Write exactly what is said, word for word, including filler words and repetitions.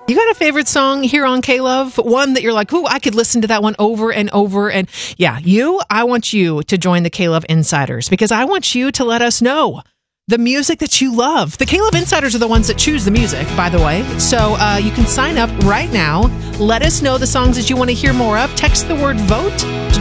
You got a favorite song here on K-Love? One that you're like, ooh, I could listen to that one over and over. And yeah, you, I want you to join the K-Love Insiders because I want you to let us know the music that you love. The K-Love Insiders are the ones that choose the music, by the way. So uh, you can sign up right now. Let us know the songs that you want to hear more of. Text the word VOTE to